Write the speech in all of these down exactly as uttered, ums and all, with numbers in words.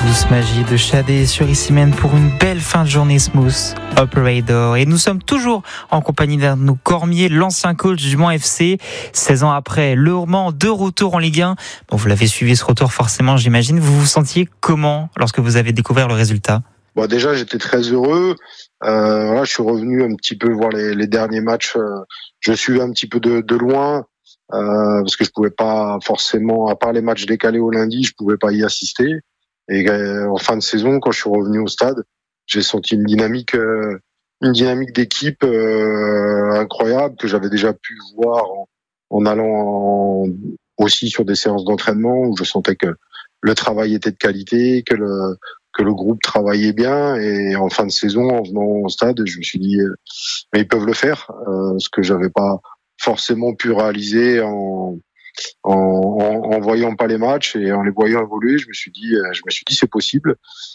Douce magie de Shadé sur Issymène pour une belle fin de journée smooth operator. Et nous sommes toujours en compagnie d'un de nos Cormier, l'ancien coach du Mans F C. seize ans après, Le Mans, de retour en Ligue un. Bon, vous l'avez suivi ce retour forcément, j'imagine. Vous vous sentiez comment lorsque vous avez découvert le résultat? Bon, déjà, j'étais très heureux. Euh, voilà, je suis revenu un petit peu voir les, les derniers matchs. Je suivais un petit peu de, de loin. Euh, parce que je pouvais pas forcément, à part les matchs décalés au lundi, je pouvais pas y assister. Et euh, en fin de saison, quand je suis revenu au stade, j'ai senti une dynamique, euh, une dynamique d'équipe euh, incroyable que j'avais déjà pu voir en, en allant en, aussi sur des séances d'entraînement où je sentais que le travail était de qualité, que le que le groupe travaillait bien. Et en fin de saison, en venant au stade, je me suis dit, euh, mais ils peuvent le faire, euh, ce que j'avais pas forcément pu réaliser en, en, en, en voyant pas les matchs et en les voyant évoluer. Je me suis dit, je me suis dit c'est possible.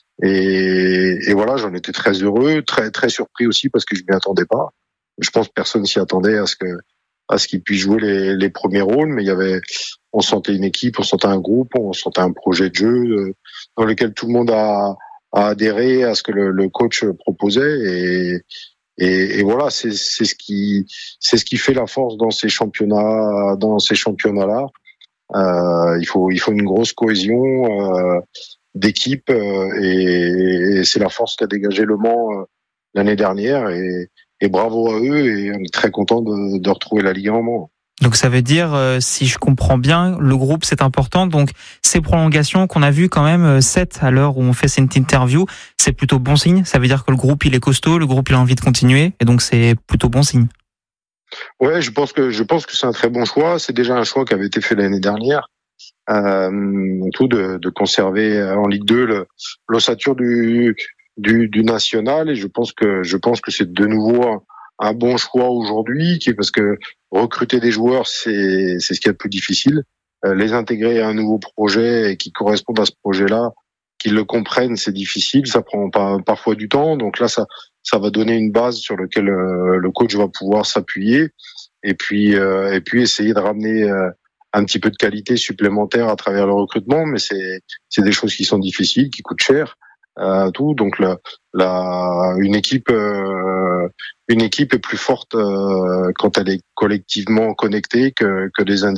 Et, et voilà, j'en étais très heureux, très très surpris aussi parce que je m'y attendais pas. Je pense que personne s'y attendait à ce que à ce qu'il puisse jouer les, les premiers rôles, mais il y avait, on sentait une équipe, on sentait un groupe, on sentait un projet de jeu dans lequel tout le monde a, a adhéré à ce que le, le coach proposait. Et Et, et voilà, c'est, c'est ce qui, c'est ce qui fait la force dans ces championnats, dans ces championnats-là. Euh, il faut, il faut une grosse cohésion euh, d'équipe euh, et, et c'est la force qu'a dégagé Le Mans euh, l'année dernière. Et, et bravo à eux et on est très content de, de retrouver la Ligue un en Mans. Donc ça veut dire, euh, si je comprends bien, le groupe c'est important. Donc ces prolongations qu'on a vues quand même, sept à l'heure où on fait cette interview, c'est plutôt bon signe. Ça veut dire que le groupe il est costaud, le groupe il a envie de continuer, et donc c'est plutôt bon signe. Ouais, je pense que je pense que c'est un très bon choix. C'est déjà un choix qui avait été fait l'année dernière, euh, tout de, de conserver en Ligue deux le, l'ossature du, du du national. Et je pense que je pense que c'est de nouveau un, un bon choix aujourd'hui, qui parce que recruter des joueurs, c'est c'est ce qui est le plus difficile. Euh, les intégrer à un nouveau projet et qui correspondent à ce projet-là, qu'ils le comprennent, c'est difficile. Ça prend pas, parfois du temps. Donc là, ça ça va donner une base sur laquelle euh, le coach va pouvoir s'appuyer et puis euh, et puis essayer de ramener euh, un petit peu de qualité supplémentaire à travers le recrutement. Mais c'est c'est des choses qui sont difficiles, qui coûtent cher. Euh, tout donc la, la une équipe euh, une équipe est plus forte euh, quand elle est collectivement connectée que que des individus.